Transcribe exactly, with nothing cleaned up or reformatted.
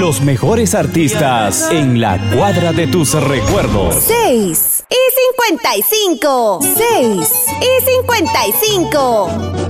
Los mejores artistas en la cuadra de tus recuerdos. seis y cincuenta y cinco. seis y cincuenta y cinco.